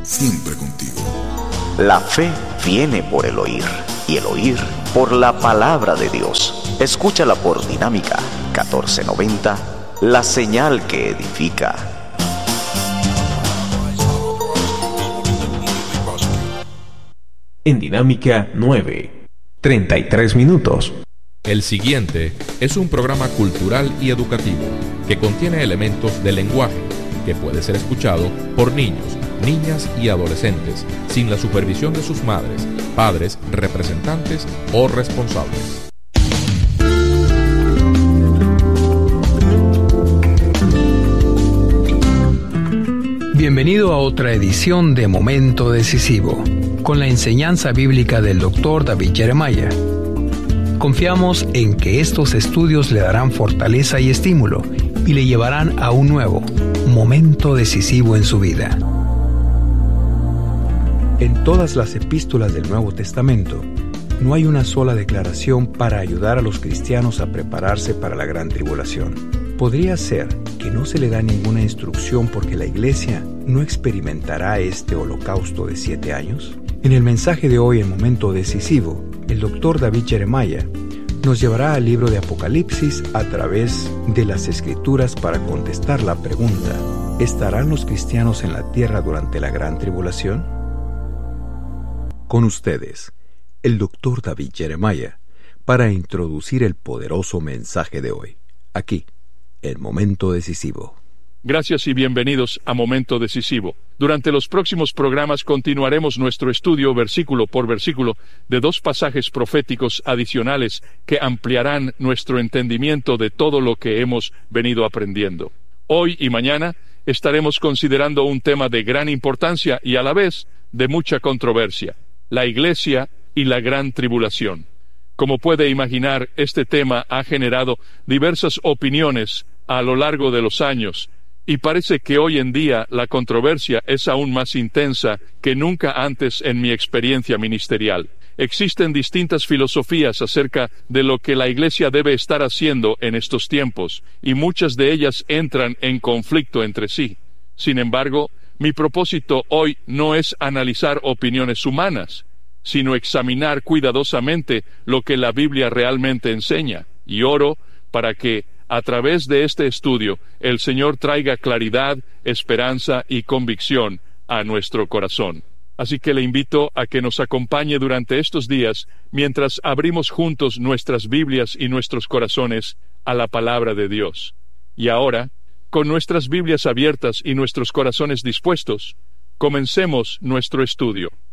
siempre contigo. La fe viene por el oír, y el oír por la palabra de Dios. Escúchala por Dinámica 1490, la señal que edifica. En Dinámica 9, 33 minutos. El siguiente es un programa cultural y educativo que contiene elementos de lenguaje que puede ser escuchado por niños, niñas y adolescentes sin la supervisión de sus madres, padres, representantes o responsables. Bienvenido a otra edición de Momento Decisivo, con la enseñanza bíblica del Dr. David Jeremiah. Confiamos en que estos estudios le darán fortaleza y estímulo y le llevarán a un nuevo momento decisivo en su vida. En todas las epístolas del Nuevo Testamento, no hay una sola declaración para ayudar a los cristianos a prepararse para la gran tribulación. Podría ser que no se le da ninguna instrucción porque la iglesia no experimentará este holocausto de 7 años. En el mensaje de hoy en Momento Decisivo, el Dr. David Jeremiah nos llevará al libro de Apocalipsis a través de las Escrituras para contestar la pregunta: ¿estarán los cristianos en la tierra durante la gran tribulación? Con ustedes, el Dr. David Jeremiah, para introducir el poderoso mensaje de hoy, aquí, en Momento Decisivo. Gracias y bienvenidos a Momento Decisivo. Durante los próximos programas continuaremos nuestro estudio versículo por versículo de 2 pasajes proféticos adicionales que ampliarán nuestro entendimiento de todo lo que hemos venido aprendiendo. Hoy y mañana estaremos considerando un tema de gran importancia y a la vez de mucha controversia: la Iglesia y la gran tribulación. Como puede imaginar, este tema ha generado diversas opiniones a lo largo de los años, y parece que hoy en día la controversia es aún más intensa que nunca antes en mi experiencia ministerial. Existen distintas filosofías acerca de lo que la Iglesia debe estar haciendo en estos tiempos, y muchas de ellas entran en conflicto entre sí. Sin embargo, mi propósito hoy no es analizar opiniones humanas, sino examinar cuidadosamente lo que la Biblia realmente enseña, y oro para que, a través de este estudio, el Señor traiga claridad, esperanza y convicción a nuestro corazón. Así que le invito a que nos acompañe durante estos días mientras abrimos juntos nuestras Biblias y nuestros corazones a la palabra de Dios. Y ahora, con nuestras Biblias abiertas y nuestros corazones dispuestos, comencemos nuestro estudio.